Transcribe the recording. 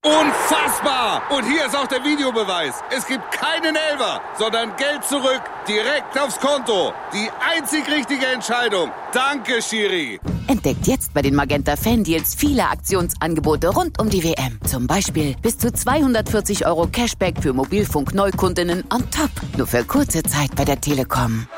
Unfassbar! Und hier ist auch der Videobeweis. Es gibt keinen Elfer, sondern Geld zurück, direkt aufs Konto. Die einzig richtige Entscheidung. Danke, Schiri. Entdeckt jetzt bei den Magenta Fan-Deals viele Aktionsangebote rund um die WM. Zum Beispiel bis zu 240 € Cashback für Mobilfunk-Neukundinnen on top. Nur für kurze Zeit bei der Telekom.